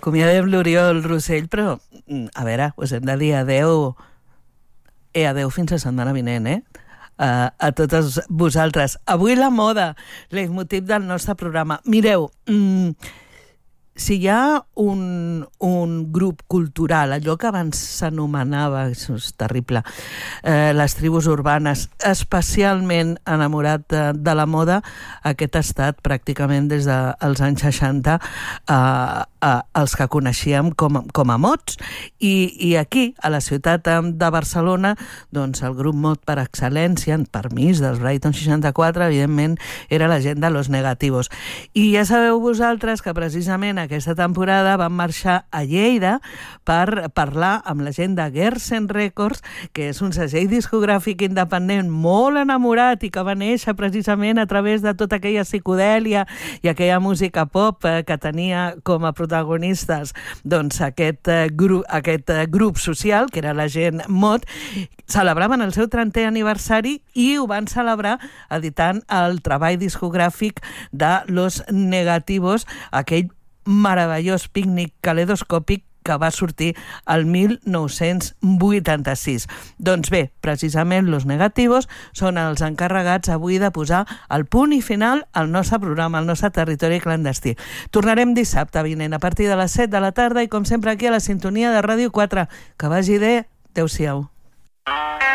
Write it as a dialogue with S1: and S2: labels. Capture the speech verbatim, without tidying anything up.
S1: acomiadem l'Oriol Rossell, però, a veure, us hem de dir adeu, eh, adeu fins la setmana vinent, eh? Uh, a totes vosaltres. Avui la moda, leitmotiv del nostre programa. Mireu, mm, si hi ha un, un grup cultural, allò que abans s'anomenava, això és terrible, eh, les tribus urbanes, especialment enamorat de, de la moda, aquest ha estat pràcticament des dels anys seixanta eh, eh, els que coneixíem com, com a mots. I, I aquí, a la ciutat de Barcelona, doncs el grup mot per excel·lència, en permís dels Brighton seixanta-quatre, evidentment, era la gent de Los Negativos. I ja sabeu vosaltres que precisament aquesta temporada van marxar a Lleida per parlar amb la gent de Gersen Records, que és un segell discogràfic independent molt enamorat i que va néixer precisament a través de tota aquella psicodèlia i aquella música pop eh, que tenia com a protagonistes doncs aquest, eh, grup, aquest eh, grup social, que era la gent Mot. Celebraven el seu trentè aniversari i ho van celebrar editant el treball discogràfic de Los Negativos, aquell meravellós pícnic caleidoscòpic que va sortir el mil nou-cents vuitanta-sis. Doncs bé, precisament Los Negativos són els encarregats avui de posar el punt i final al nostre programa, al nostre territori clandestí. Tornarem dissabte vinent a partir de les set de la tarda i com sempre aquí a la sintonia de Ràdio quatre. Que vagi bé, adeu-siau.